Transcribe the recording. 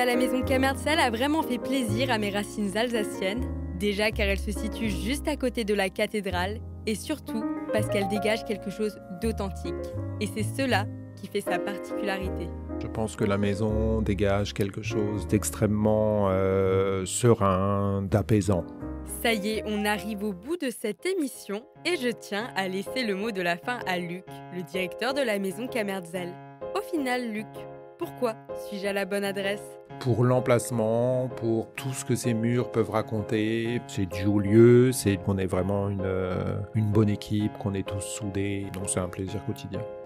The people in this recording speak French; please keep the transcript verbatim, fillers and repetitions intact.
La maison Cammertsel a vraiment fait plaisir à mes racines alsaciennes, déjà car elle se situe juste à côté de la cathédrale et surtout parce qu'elle dégage quelque chose d'authentique. Et c'est cela qui fait sa particularité. Je pense que la maison dégage quelque chose d'extrêmement euh, serein, d'apaisant. Ça y est, on arrive au bout de cette émission et je tiens à laisser le mot de la fin à Luc, le directeur de la maison Cammertsel. Au final, Luc, pourquoi suis-je à la bonne adresse ? Pour l'emplacement, pour tout ce que ces murs peuvent raconter, c'est dû au lieu, c'est qu'on est vraiment une, une bonne équipe, qu'on est tous soudés, donc c'est un plaisir quotidien.